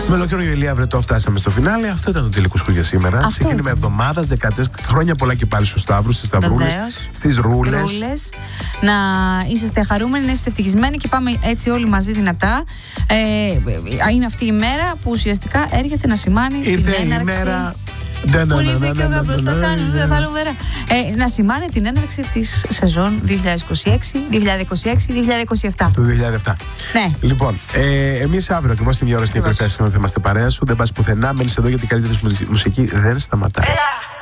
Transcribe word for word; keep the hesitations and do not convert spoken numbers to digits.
Με ολόκληρο Ηλία Βρετό φτάσαμε στο φινάλε. Αυτό ήταν το τελικό σου για σήμερα. Ξεκίνημα εβδομάδα, δεκατέσσερα χρόνια πολλά και πάλι στους Σταύρους, στις Σταυρούλες, στις Ρούλες. Ρούλες. Να είσαστε χαρούμενοι, να είστε ευτυχισμένοι και πάμε έτσι όλοι μαζί δυνατά. Ε, είναι αυτή η μέρα που ουσιαστικά έρχεται να σημάνει Ήρθε την έναρξη. Η μέρα... Που ήρθε και ο γαμπρός θα κάνει, δεν θα λουβέρα. Να σημάνει την έναρξη της σεζόν δύο χιλιάδες είκοσι έξι δύο χιλιάδες είκοσι έξι δύο χιλιάδες είκοσι επτά. Το δύο χιλιάδες επτά. Ναι. Λοιπόν, ε, εμείς αύριο ακριβώς την μια ώρα στην εκπαιδεύση θα είμαστε παρέα σου. Δεν πας πουθενά, μένεις εδώ γιατί η καλύτερη μουσική δεν σταματάει.